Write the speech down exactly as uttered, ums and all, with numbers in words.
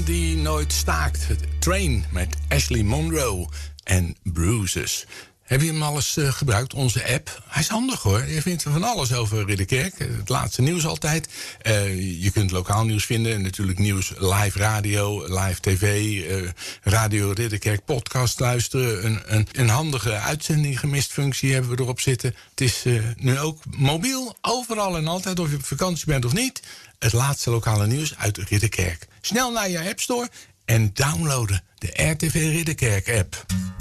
Die nooit staakt. Train met Ashley Monroe en Bruises. Heb je hem al eens uh, gebruikt, onze app? Hij is handig hoor. Je vindt er van alles over Ridderkerk. Het laatste nieuws altijd. Uh, je kunt lokaal nieuws vinden. Natuurlijk nieuws, live radio, live tv, uh, Radio Ridderkerk podcast luisteren. Een, een, een handige uitzending gemist functie hebben we erop zitten. Het is uh, nu ook mobiel, overal en altijd, of je op vakantie bent of niet. Het laatste lokale nieuws uit Ridderkerk. Snel naar je App Store en downloaden de R T V Ridderkerk app.